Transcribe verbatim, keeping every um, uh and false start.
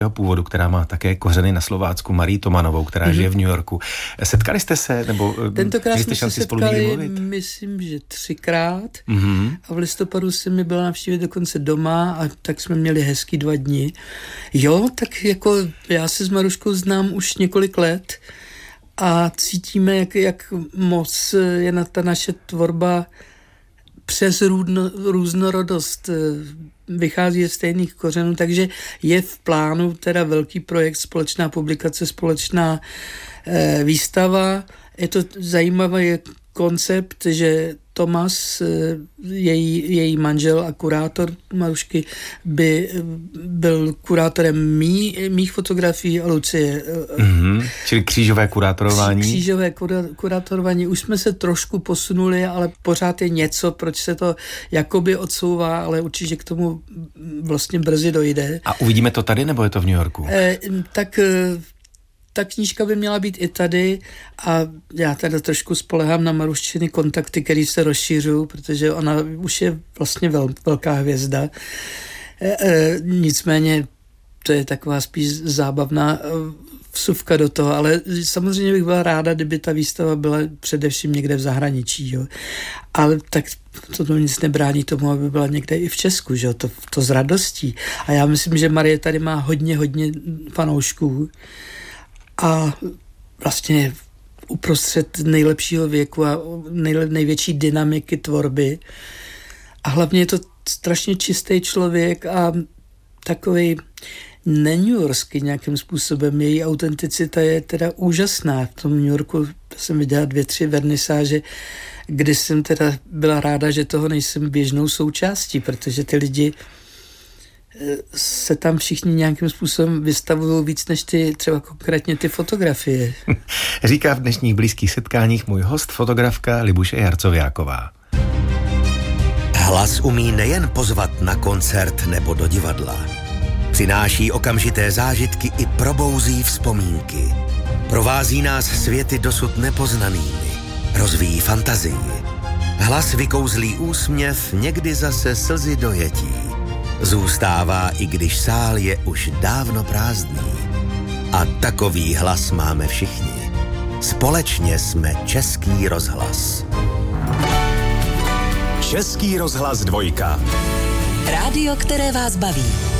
původu, která má také kořeny na Slovácku, Marii Tomanovou, která mm-hmm. žije v New Yorku. Setkali jste se, nebo tentokrát měli jste šanci spolu někdy mluvit? Myslím, že třikrát Mm-hmm. a v listopadu jsem mi byla navštívit dokonce doma a tak jsme měli hezký dva dny. Jo, tak jako já se s Maruškou znám už několik let a cítíme, jak, jak moc je na ta naše tvorba přes růdno, různorodost vychází z stejných kořenů, takže je v plánu teda velký projekt, společná publikace, společná e, výstava. Je to zajímavý koncept, že Tomas, její, její manžel a kurátor Marušky, by byl kurátorem mý, mých fotografií a Lucie. Mm-hmm. Čili křížové kurátorování. Křížové kurátorování. Už jsme se trošku posunuli, ale pořád je něco, proč se to jakoby odsouvá, ale určitě k tomu vlastně brzy dojde. A uvidíme to tady, nebo je to v New Yorku? Eh, tak... Ta knížka by měla být i tady a já teda trošku spolehám na Maruščiny kontakty, který se rozšířují, protože ona už je vlastně vel, velká hvězda. E, e, nicméně to je taková spíš zábavná vsuvka do toho, ale samozřejmě bych byla ráda, kdyby ta výstava byla především někde v zahraničí. Jo. Ale tak to, to nic nebrání tomu, aby byla někde i v Česku, že jo? To, to s radostí. A já myslím, že Marie tady má hodně, hodně fanoušků. A vlastně uprostřed nejlepšího věku a nej, největší dynamiky tvorby. A hlavně je to strašně čistý člověk a takovej nenewyorský nějakým způsobem. Její autenticita je teda úžasná. V tom New Yorku jsem viděla dvě, tři vernisáže, kdy jsem teda byla ráda, že toho nejsem běžnou součástí, protože ty lidi se tam všichni nějakým způsobem vystavují víc než ty, třeba konkrétně ty fotografie. Říká v dnešních blízkých setkáních můj host, fotografka Libuše Jarcoviáková. Hlas umí nejen pozvat na koncert nebo do divadla. Přináší okamžité zážitky i probouzí vzpomínky. Provází nás světy dosud nepoznanými. Rozvíjí fantazii. Hlas vykouzlí úsměv, někdy zase slzy dojetí. Zůstává, i když sál je už dávno prázdný. A takový hlas máme všichni. Společně jsme Český rozhlas. Český rozhlas dvojka. Rádio, které vás baví.